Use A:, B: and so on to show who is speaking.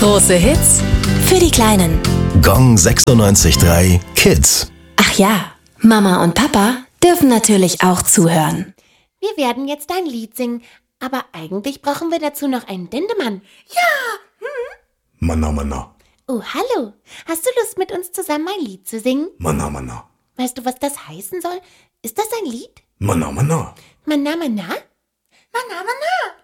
A: Große Hits für die Kleinen.
B: Gong 96.3 Kids.
A: Ach ja, Mama und Papa dürfen natürlich auch zuhören.
C: Wir werden jetzt ein Lied singen, aber eigentlich brauchen wir dazu noch einen Dendemann.
D: Mana, mana.
C: Oh, hallo. Hast du Lust, mit uns zusammen ein Lied zu singen?
D: Mana, mana.
C: Weißt du, was das heißen soll? Ist das ein Lied?
D: Mana, mana.
C: Mana, mana?
E: Mana, mana.